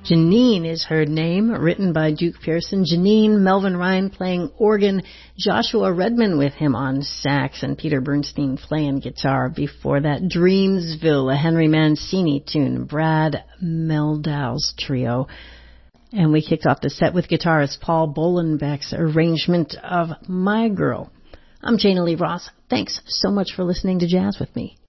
Janine is her name, written by Duke Pearson. Janine, Melvin Ryan playing organ, Joshua Redman with him on sax, and Peter Bernstein playing guitar. Before that, Dreamsville, a Henry Mancini tune, Brad Meldau's trio. And we kicked off the set with guitarist Paul Bolenbeck's arrangement of My Girl. I'm Jana Lee Ross. Thanks so much for listening to Jazz with Me.